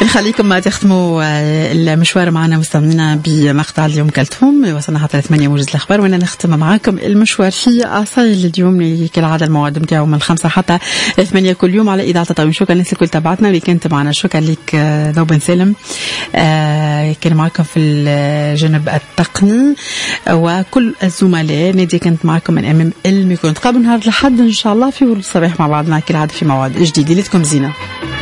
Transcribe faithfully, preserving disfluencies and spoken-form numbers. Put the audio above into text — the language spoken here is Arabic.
يخليكم ما تختموا المشوار معنا مستمعينا بمقطع اليوم كلتهم. وصلنا حتى ثمانية موجز الأخبار وانا نختم معاكم المشوار في عصايل اليوم كالعادة. الموعد نتاعو من الخمسة حتى ثمانية كل يوم على إذاعة التطاوين. شكرا للناس الكل تبعتنا اللي كانت معنا. شكرا لك ذوبن سالم آه كان معكم في الجانب التقني وكل الزملاء. نادية كانت معكم من أمام الميكرو. نتقابل نهار الأحد إن شاء الله في الصباح مع بعضنا كالعادة في موعد جديد. ليلتكم زينة.